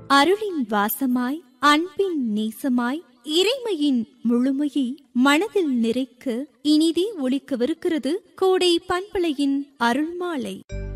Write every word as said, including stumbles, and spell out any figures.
அருளின் வாசமாய் அன்பின் நேசமாய் இறைமையின் முழுமையை மனதில் நிறைக்க இனிதே ஒலிக்கவிருக்கிறது கோடை பண்பலையின் அருள்மாலை.